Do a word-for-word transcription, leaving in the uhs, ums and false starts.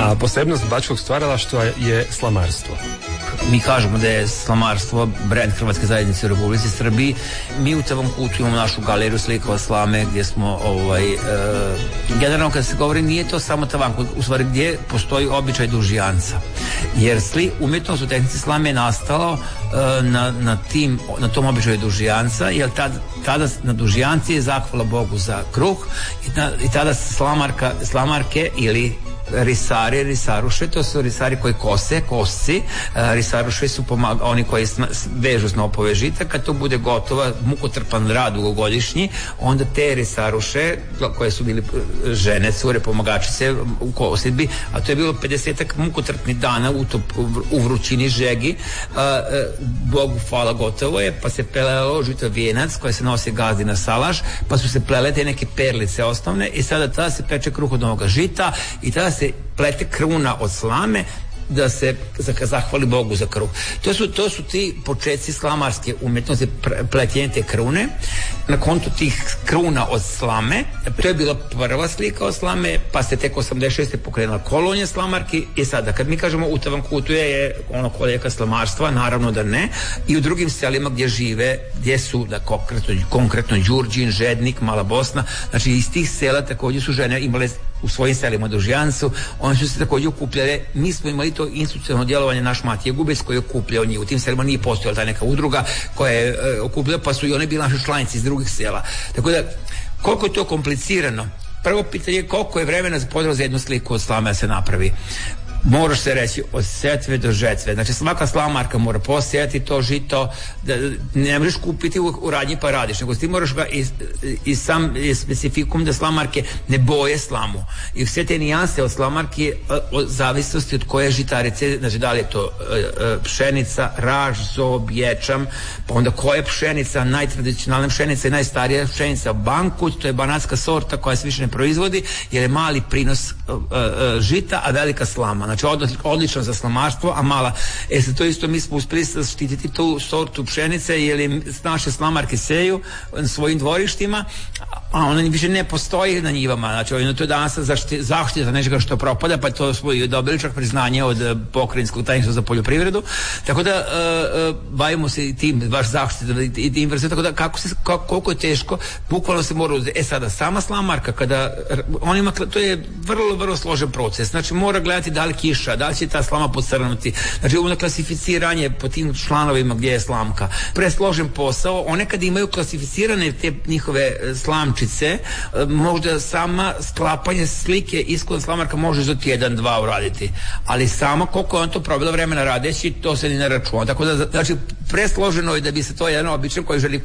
A posebnost bačkog stvaralaštva je slamarstvo. Mi kažemo da je slamarstvo brend Hrvatske zajednice u Republici Srbiji. Mi u Tavankutu imamo našu galeriju slikova slame gdje smo ovaj, e, generalno kad se govori nije to samo Tavankut, u stvari gdje postoji običaj dužijanca. Jer sli, umjetnost u tehnici slame je nastalo e, na, na, tim, na tom običaju dužijanca, jer tad, tada na dužijanci je zahvala Bogu za kruh i, na, i tada slamarka, slamarke ili risari, risaruše, to su risari koji kose, kosci, risaruše su pomag, oni koji sna, vežu snopove žita, kad to bude gotova, mukotrpan rad dugogodišnji, onda te risaruše, koje su bili žene, cure, pomagačice u kosidbi, a to je bilo pedesetak mukotrpnih dana u, to, u vrućini žegi, a, Bogu hvala gotovo je, pa se plelo žito vijenac koji se nosi gazdi na salaš, pa su se plele te neke perlice osnovne i sada tada se peče kruh od ovoga žita i tada se plete kruna od slame da se zahvali Bogu za kruh. To su, to su ti početci slamarske umjetnosti, pletenje te krune. Na kontu tih kruna od slame, to je bila prva slika od slame, pa se tek osamdeset šeste pokrenula kolonija slamarki i sada kad mi kažemo u Tavankutu je ono kolijeka slamarstva, naravno da ne, i u drugim selima gdje žive, gdje su da konkretno, konkretno Đurđin, Žednik, Mala Bosna, znači iz tih sela također su žene imale u svojim selima dužijancu, oni su se također okupljale. Mi smo imali to institucionalno djelovanje, naš Matija Gubec koji je okupljao njih. U tim selima nije postojala ta neka udruga koja je e, okupljala, pa su i one bile naše članice iz drugih sela. Tako da, koliko je to komplicirano? Prvo pitanje je koliko je vremena potrebno za jednu sliku od slame da se napravi. Moraš se reći od setve do žetve. Znači svaka slamarka mora posijati to žito, da ne možeš kupiti u, u radnji pa radiš, nego ti moraš ga i, i sam i specifikum da slamarke ne boje slamu. I sve te nijanse od slamarke od zavisnosti od koje žitarice, znači da li je to e, pšenica, raž, zob, ječam, pa onda koja je pšenica, najtradicionalna pšenica i najstarija pšenica bankut, to je banatska sorta koja se više ne proizvodi jer je mali prinos e, e, žita, a velika slama. Znači odlično za slamarstvo, a mala. E sad to isto mi smo uspjeli zaštititi tu sortu pšenice jer naše slamarke seju na svojim dvorištima, a ona više ne postoji na njivama. Znači ono to je danas zaštita nečega što propada, pa to smo i dobili čak priznanje od pokrajinskog tajništva za poljoprivredu. Tako da uh, uh, bavimo se i tim baš zaštitom i tim vrste, tako da kako se, kako, koliko je teško, bukvalno se mora uzeti. E sada, sama slamarka, kada on ima, to je vrlo, vrlo složen proces. Znači mora gledati da li kiša, da li će ta slama pocrnuti. Znači ono klasificiranje po tim članovima gdje je slamka. Presložen posao, one kad imaju klasificirane te njihove slamčice, možda sama sklapanje slike iskon slamarka može za tjedan, dva uraditi. Ali sama koliko je on to probilo vremena radeći, to se ni ne računa. Tako da, znači, presloženo je da bi se to jedan običan koji želi